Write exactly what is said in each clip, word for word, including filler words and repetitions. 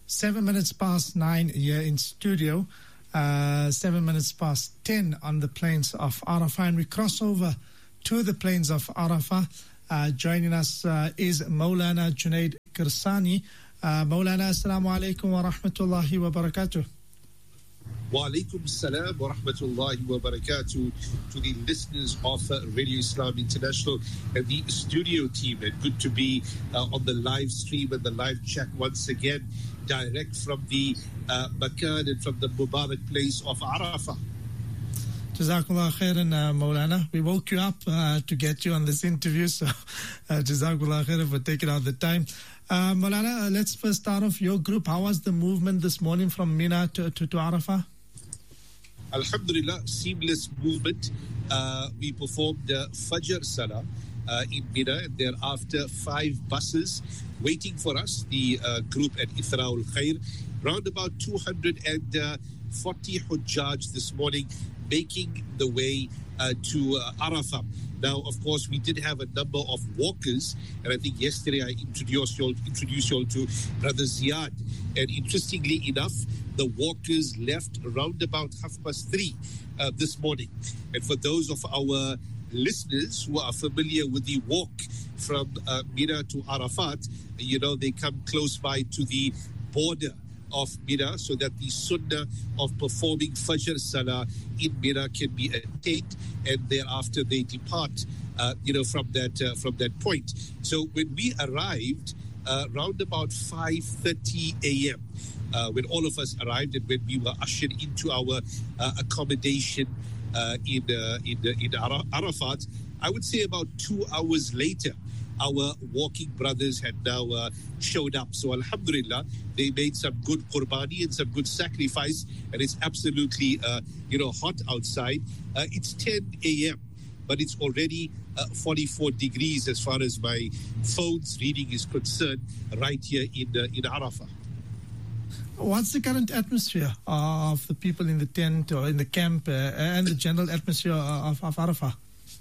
Seven minutes past nine here in studio. Uh, seven minutes past ten on the plains of Arafah. And we cross over to the plains of Arafah. Uh, joining us uh, is Maulana Junaid Kirsani. Uh, Maulana, assalamu alaikum wa rahmatullahi wa barakatuh. Wa alaikum salam wa rahmatullahi wa barakatuh to the listeners of uh, Radio Islam International and the studio team. And good to be uh, on the live stream and the live chat once again, direct from the uh, Makan and from the Mubarak place of Arafah. Jazakallah khairan, uh, Maulana. We woke you up uh, to get you on this interview, so uh, Jazakallah khairan for taking out the time. Uh, Maulana, uh, let's first start off your group. How was the movement this morning from Mina to, to, to Arafah? Alhamdulillah, seamless movement. Uh, we performed uh, Fajr Salah uh, in Mina, and thereafter five buses waiting for us, the uh, group at Ithra'ul Khair. Round about two hundred forty Hujjaj this morning, making the way uh, to uh, Arafah. Now, of course, we did have a number of walkers, and I think yesterday I introduced you all, introduced you all to Brother Ziad. And interestingly enough, the walkers left around about half past three uh, this morning. And for those of our listeners who are familiar with the walk from uh, Mina to Arafat, you know, they come close by to the border of Mina, so that the sunnah of performing Fajr Salah in Mina can be attained, and thereafter they depart, uh, you know, from that uh, from that point. So when we arrived, uh, round about five thirty a.m., uh, when all of us arrived, and when we were ushered into our uh, accommodation uh, in uh, in uh, in Arafat, I would say about two hours later, our walking brothers had now uh, showed up. So alhamdulillah, they made some good qurbani and some good sacrifice, and it's absolutely, uh, you know, hot outside. Uh, it's ten a.m., but it's already uh, forty-four degrees as far as my phone's reading is concerned, right here in, uh, in Arafah. What's the current atmosphere of the people in the tent or in the camp uh, and the general atmosphere of, of Arafah?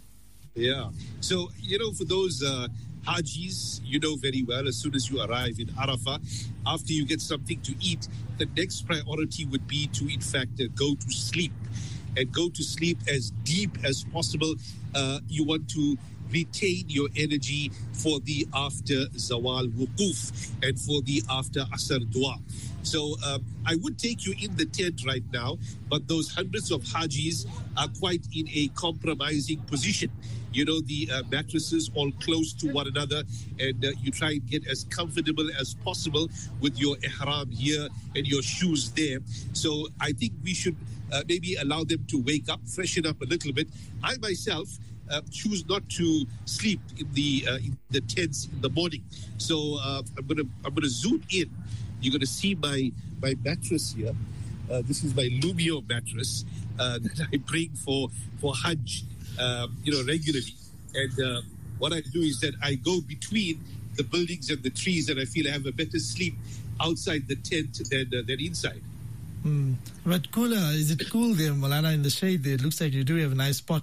Yeah. So, you know, for those uh, Hajis, you know very well, as soon as you arrive in Arafah, after you get something to eat, the next priority would be to, in fact, uh, go to sleep. And go to sleep as deep as possible. Uh, you want to retain your energy for the after Zawal Wukuf and for the after Asr Dua. So uh, I would take you in the tent right now, but those hundreds of Hajis are quite in a compromising position. You know, the uh, mattresses all close to one another, and uh, you try and get as comfortable as possible with your ihram here and your shoes there. So I think we should uh, maybe allow them to wake up, freshen up a little bit. I myself uh, choose not to sleep in the uh, in the tents in the morning. So uh, I'm gonna I'm gonna zoom in. You're gonna see my my mattress here. Uh, this is my Lumio mattress uh, that I bring for for Hajj. Um, you know, regularly. And uh, what I do is that I go between the buildings and the trees, and I feel I have a better sleep outside the tent than, uh, than inside. Mm. But cooler, is it cool there, Maulana, in the shade there? It looks like you do have a nice spot.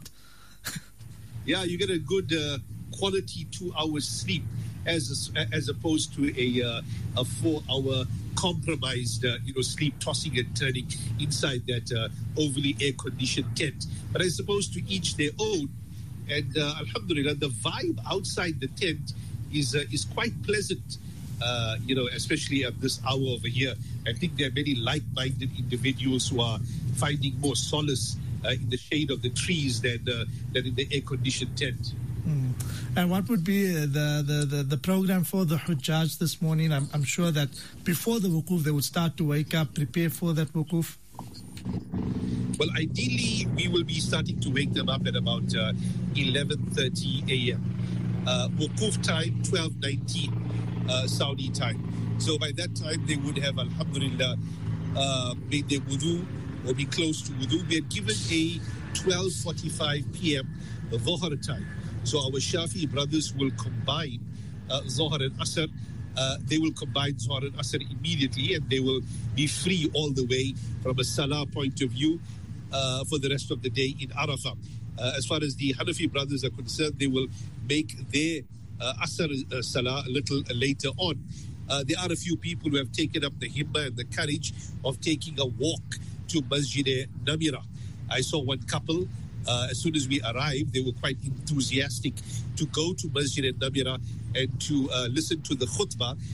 Yeah, you get a good uh, quality two hours sleep as a, as opposed to a uh, a four hour compromised, uh, you know, sleep tossing and turning inside that uh, overly air-conditioned tent. But I suppose to each their own. And uh, alhamdulillah, the vibe outside the tent is uh, is quite pleasant, uh, you know, especially at this hour over here. I think there are many like-minded individuals who are finding more solace uh, in the shade of the trees than, uh, than in the air-conditioned tent. Mm. And what would be the, the, the, the program for the Hujjaj this morning? I'm, I'm sure that before the wukuf, they would start to wake up, prepare for that wukuf. Well, ideally, we will be starting to wake them up at about uh, eleven thirty a.m. Uh, wukuf time, twelve nineteen uh, Saudi time. So by that time, they would have, alhamdulillah, uh, made their wudu or be close to wudu. We are given a twelve forty-five p.m. Dhuhr time. So our Shafi brothers will combine uh, Zohar and Asr. Uh, they will combine Zohar and Asr immediately, and they will be free all the way from a Salah point of view uh, for the rest of the day in Arafah. Uh, as far as the Hanafi brothers are concerned, they will make their uh, Asr uh, Salah a little uh, later on. uh, there are a few people who have taken up the himma and the courage of taking a walk to Masjid Namira. I saw one couple, uh, as soon as we arrived, they were quite enthusiastic to go to Masjid Namira and to uh, listen to the khutbah